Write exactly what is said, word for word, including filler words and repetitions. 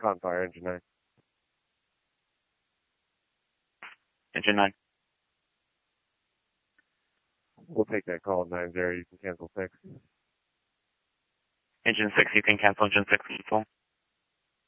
Confire, engine nine. Engine nine. We'll take that call at nine zero. You can cancel six. Engine six, you can cancel engine six. Full.